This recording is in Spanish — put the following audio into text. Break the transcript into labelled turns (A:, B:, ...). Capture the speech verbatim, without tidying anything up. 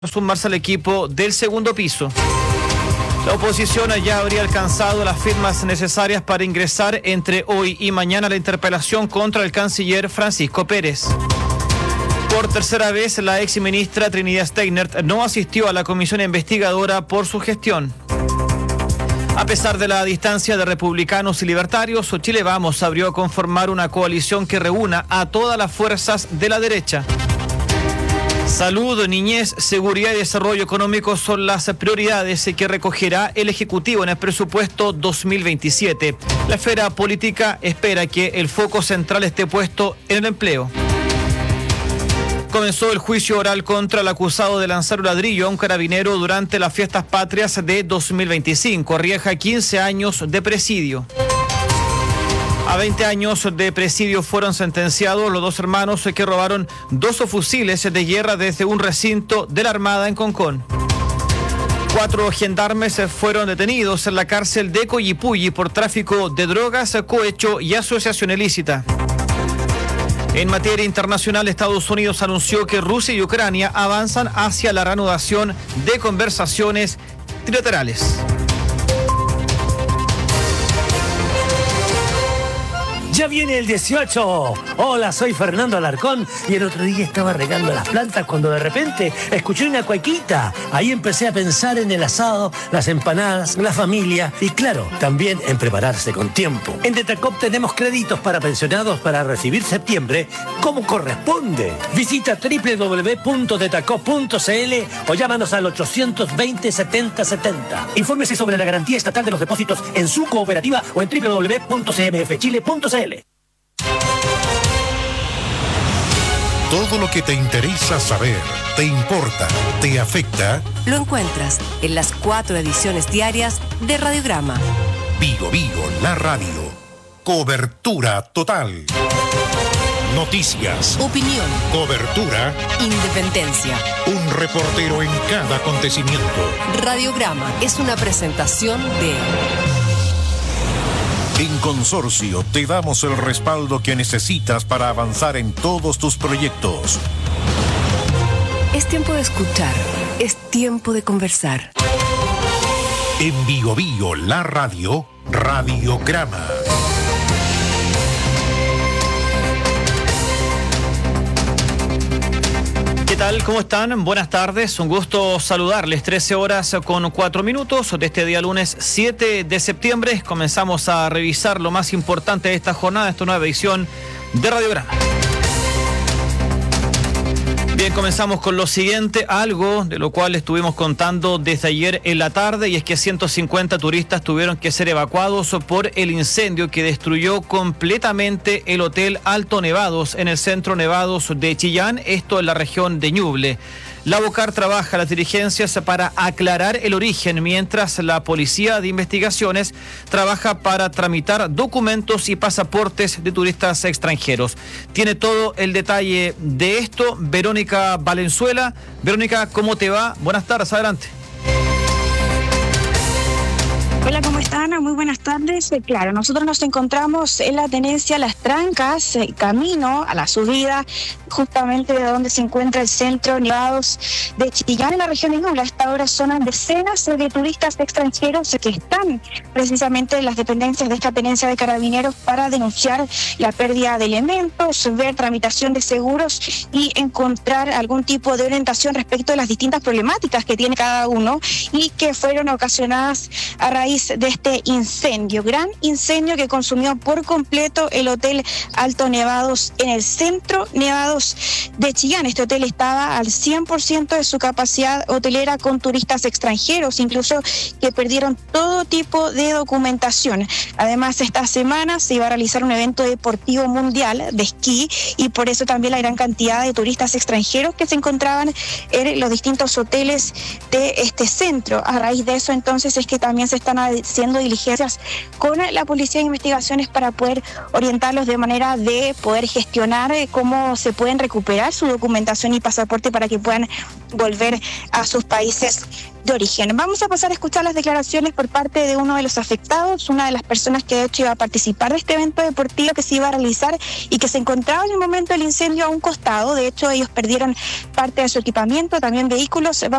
A: Sumarse al equipo del segundo piso. La oposición ya habría alcanzado las firmas necesarias para ingresar entre hoy y mañana la interpelación contra el canciller Francisco Pérez. Por tercera vez, la exministra Trinidad Steinert no asistió a la comisión investigadora por su gestión. A pesar de la distancia de republicanos y libertarios, Chile Vamos abrió a conformar una coalición que reúna a todas las fuerzas de la derecha. Salud, niñez, seguridad y desarrollo económico son las prioridades que recogerá el Ejecutivo en el presupuesto dos mil veintisiete. La esfera política espera que el foco central esté puesto en el empleo. Comenzó el juicio oral contra el acusado de lanzar un ladrillo a un carabinero durante las fiestas patrias de dos mil veinticinco. Arriesga quince años de presidio. A veinte años de presidio fueron sentenciados los dos hermanos que robaron dos fusiles de guerra desde un recinto de la Armada en Concón. Cuatro gendarmes fueron detenidos en la cárcel de Collipulli por tráfico de drogas, cohecho y asociación ilícita. En materia internacional, Estados Unidos anunció que Rusia y Ucrania avanzan hacia la reanudación de conversaciones trilaterales.
B: ¡Ya viene el dieciocho! Hola, soy Fernando Alarcón y el otro día estaba regando las plantas cuando de repente escuché una cuequita. Ahí empecé a pensar en el asado, las empanadas, la familia y claro, también en prepararse con tiempo. En Detacop tenemos créditos para pensionados para recibir septiembre como corresponde. Visita doble u doble u doble u punto detacop punto c l o llámanos al ochocientos veinte, setenta setenta. Infórmese sobre la garantía estatal de los depósitos en su cooperativa o en doble u doble u doble u punto c m f chile punto c l.
C: Todo lo que te interesa saber, te importa, te afecta,
D: lo encuentras en las cuatro ediciones diarias de Radiograma.
C: Vigo Vigo, la radio. Cobertura total. Noticias.
D: Opinión.
C: Cobertura.
D: Independencia.
C: Un reportero en cada acontecimiento.
D: Radiograma es una presentación de...
C: En Consorcio te damos el respaldo que necesitas para avanzar en todos tus proyectos.
D: Es tiempo de escuchar, es tiempo de conversar.
C: En Vigo Vigo, la radio, Radiograma.
A: ¿Qué tal? ¿Cómo están? Buenas tardes, un gusto saludarles. trece horas con cuatro minutos de este día lunes siete de septiembre. Comenzamos a revisar lo más importante de esta jornada, esta nueva edición de Radiograma. Bien, comenzamos con lo siguiente, algo de lo cual estuvimos contando desde ayer en la tarde, y es que ciento cincuenta turistas tuvieron que ser evacuados por el incendio que destruyó completamente el Hotel Alto Nevados en el centro Nevados de Chillán, esto en la región de Ñuble. La Bocar trabaja las dirigencias para aclarar el origen, mientras la Policía de Investigaciones trabaja para tramitar documentos y pasaportes de turistas extranjeros. Tiene todo el detalle de esto Verónica Valenzuela. Verónica, ¿cómo te va? Buenas tardes, adelante.
E: Hola, ¿cómo están? Muy buenas tardes. Eh, claro, nosotros nos encontramos en la tenencia Las Trancas, eh, camino a la subida justamente de donde se encuentra el centro Nevados de Chillán, en la región de Ñuble. A esta hora son decenas de turistas extranjeros que están precisamente en las dependencias de esta tenencia de carabineros para denunciar la pérdida de elementos, ver tramitación de seguros y encontrar algún tipo de orientación respecto a las distintas problemáticas que tiene cada uno y que fueron ocasionadas a raíz de este incendio, gran incendio que consumió por completo el Hotel Alto Nevados en el centro Nevados de Chillán. Este hotel estaba al cien por ciento de su capacidad hotelera con turistas extranjeros, incluso que perdieron todo tipo de documentación. Además, esta semana se iba a realizar un evento deportivo mundial de esquí y por eso también la gran cantidad de turistas extranjeros que se encontraban en los distintos hoteles de este centro. A raíz de eso, entonces, es que también se están haciendo diligencias con la Policía de Investigaciones para poder orientarlos de manera de poder gestionar cómo se pueden recuperar su documentación y pasaporte para que puedan volver a sus países de origen. Vamos a pasar a escuchar las declaraciones por parte de uno de los afectados, una de las personas que de hecho iba a participar de este evento deportivo que se iba a realizar y que se encontraba en el momento del incendio a un costado. De hecho, ellos perdieron parte de su equipamiento, también vehículos.